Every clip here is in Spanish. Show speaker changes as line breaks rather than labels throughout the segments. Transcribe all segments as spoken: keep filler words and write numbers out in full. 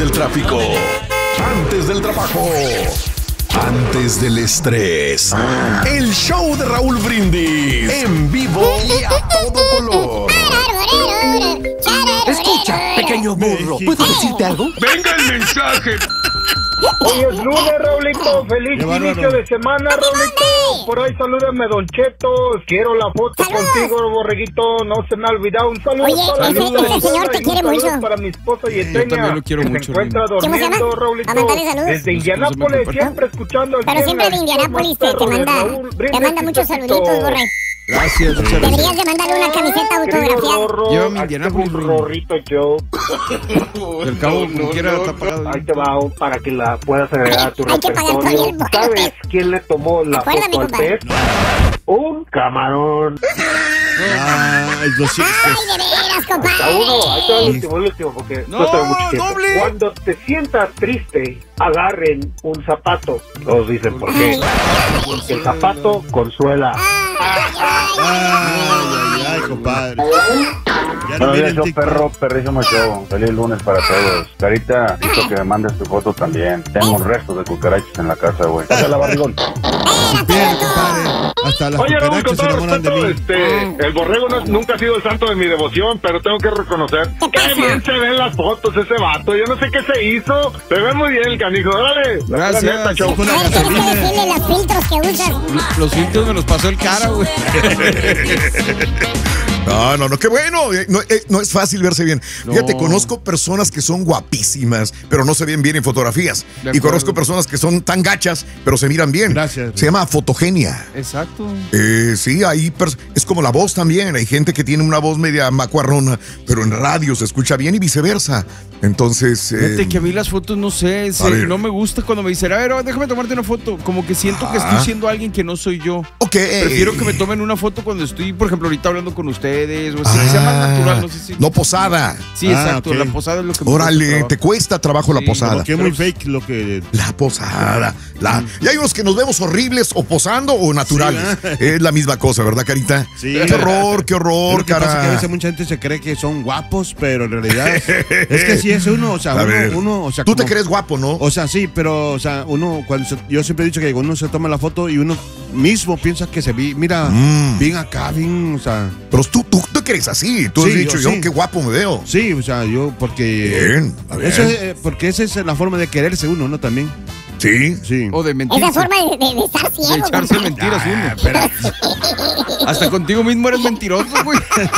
del tráfico, antes del trabajo, antes del estrés. El show de Raúl Brindis en vivo y a todo color.
Escucha, pequeño burro, ¿puedo decirte algo?
¡Venga el mensaje!
Hoy es lunes, Raulito. Feliz inicio de semana, Raulito. Por ahí salúdame, Don Cheto. Quiero la foto
¡Saludos!
contigo, borreguito. No se me ha olvidado. Un saludo
Oye,
para
ese-
mi
ese señor te quiere
un saludo
mucho.
para mi esposa
Yo
Yesenia,
también lo quiero
que
mucho,
se encuentra
¿Cómo se llama?
durmiendo, Raulito.
A mandarle saludos.
Desde Indianápolis, siempre escuchando. aquí
Pero
en
siempre
la
de
estación
Indianápolis te,
más
te
perro de
manda,
Raúl
te
Brindis,
manda muchos
Chepito.
saluditos, Borre.
Gracias, muchas
Deberías
gracias.
de mandarle una camiseta
Querido
autografiada.
Rorro,
Llévame a
aquí
Indianápolis,
tengo un
Rorro.
Rorrito Show.
Del cabo, como quiera, está pagado.
Ahí te va un para que la puedas agregar a tu
Hay que pagar por
repertorio.
el bote.
¿Sabes quién le tomó la
Acuérdame,
foto al
compadre.
pez? Un camarón.
Ay, los
Ay, de veras,
A
compadre.
uno, ahí te va el último, el último, porque
No,
no tengo mucho tiempo.
doble.
Cuando te sientas triste, agarren un zapato. Todos dicen por qué. Porque el zapato consuela.
Ay, ay, ay, compadre. Ya no
Buenos
viene
días,
el
show
TikTok.
perro, perrísimo show. Feliz lunes para todos. Carita, necesito que me mandes tu foto también. Tengo un resto de cucarachas en la casa, güey. Pásala, barrigón.
Bien, compadre. Hasta las
Oye, Raúl, con
cucarachas se
todo
enamoran de
respeto,
mí.
este, el borrego no- nunca ha sido el santo de mi devoción, pero tengo que reconocer
¿Qué pasa?
que bien se ven las fotos ese vato. Yo no sé qué se hizo. Se ve muy bien el canijo. Órale.
Gracias.
La neta, show.
Con
A
la
ver, tienes que
gasolina.
decirle los filtros que usas.
Los filtros me los pasó el cara, güey.
No, no, no, qué bueno. Eh, No, eh, no es fácil verse bien.
No.
Fíjate, conozco personas que son guapísimas, pero no se ven bien en fotografías.
De
Y
acuerdo.
conozco personas que son tan gachas, pero se miran bien.
Gracias.
Se llama fotogenia.
Exacto.
Eh, sí, hay pers- es como la voz también. Hay gente que tiene una voz media macuarrona, pero en radio se escucha bien y viceversa. Entonces, eh,
Fíjate que a mí las fotos, no sé, se-
a ver.
no me gusta cuando me dicen, a ver, déjame tomarte una foto. Como que siento que
Ah.
estoy siendo alguien que no soy yo.
ok.
Prefiero que me tomen una foto cuando estoy, por ejemplo, ahorita hablando con ustedes. O sea, que sea más
Ah,
natural, no sé si.
no posada.
Sí,
Ah,
exacto.
ok.
La posada es lo que me
Órale,
cuesta
te cuesta trabajo la
Sí,
posada.
Como que es muy fake lo que...
La posada. La... Y hay unos que nos vemos horribles o posando o naturales.
Sí,
es la misma cosa, ¿verdad, Carita?
Sí.
Qué horror, qué
Es
horror,
lo que pasa
cara.
que a veces mucha gente se cree que son guapos, pero en realidad es que sí es uno, o sea,
A
uno,
ver,
uno, o sea,
tú te
como-
crees guapo, ¿no?
O sea, sí, pero, o sea, uno, cuando se- yo siempre he dicho que uno se toma la foto y uno mismo piensa que se ve, mira,
Mm.
bien acá, bien, o sea,
Pero tú, tú, tú crees así. Tú has
Sí,
dicho,
yo
yo,
sí.
qué guapo me veo.
sí, o sea, yo, porque...
Bien, a ver.
Eso es, eh, porque esa es la forma de quererse uno, ¿no? También,
Sí.
sí.
O de mentirse.
Esa forma de, de- de estar
De
ciego.
echarse
compadre.
mentiras
Ah,
uno. Hasta contigo mismo eres mentiroso, güey.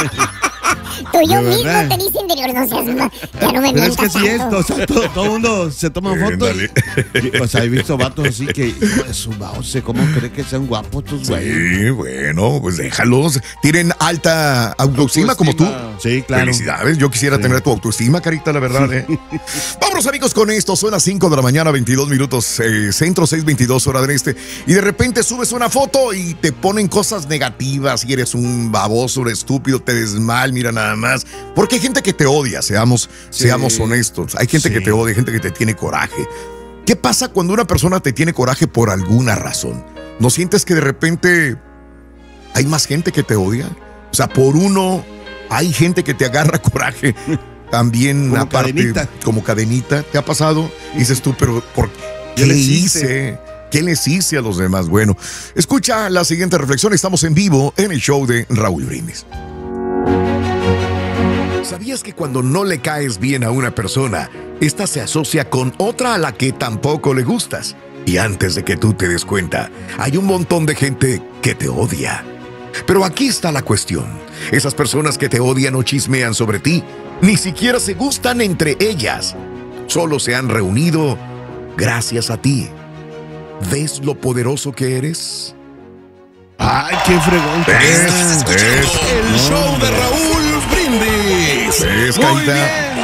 Tú yo
De
mismo
verdad.
te dice interior, no seas ma- ya no me
Pero es que
mientas
sí es,
tanto.
o sea, todo, todo el mundo se toma
Bien,
fotos.
dale.
y- O sea, he visto vatos así que, hijo de su mouse, ¿cómo cree que sean guapos estos güeyes?
Sí, bueno, pues déjalos. Tienen alta autoestima como tú.
Autoestima.
Sí, claro.
Felicidades, yo quisiera
Sí.
tener tu autoestima, Carita, la verdad. ¿eh? Vámonos, amigos, con esto. Son las cinco de la mañana, veintidós minutos, eh, centro seis veintidós, hora del este. Y de repente subes una foto y te ponen cosas negativas y eres un baboso, un estúpido, te des mal, mira nada más. Porque hay gente que te odia, seamos,
Sí.
seamos honestos. Hay gente
Sí.
que te odia, gente que te tiene coraje. ¿Qué pasa cuando una persona te tiene coraje por alguna razón? ¿No sientes que de repente hay más gente que te odia? O sea, por uno hay gente que te agarra coraje también,
Como
aparte,
cadenita.
como cadenita. ¿Te ha pasado? Dices tú, pero ¿por
¿Qué
qué
les
hice?
hice?
¿Qué les hice a los demás? Bueno, escucha la siguiente reflexión. Estamos en vivo en el show de Raúl Brindis. ¿Sabías que cuando no le caes bien a una persona, esta se asocia con otra a la que tampoco le gustas? Y antes de que tú te des cuenta, hay un montón de gente que te odia. Pero aquí está la cuestión. Esas personas que te odian o chismean sobre ti, ni siquiera se gustan entre ellas. Solo se han reunido gracias a ti. ¿Ves lo poderoso que eres?
Ay, qué fregón.
¿Ves? ¿Ves? El show de Raúl Brindis. ¿Ves,
Muy
Carita?
bien.